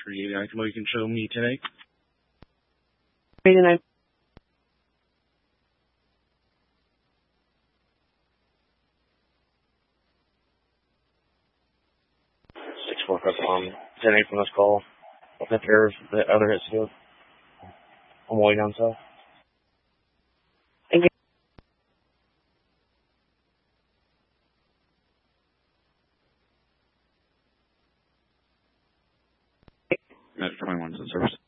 389. Come on, you can show me today. 89. On 10-8 from this call. I'll take care of the other hits field. I'm way down south. Thank you. That's 21's in service.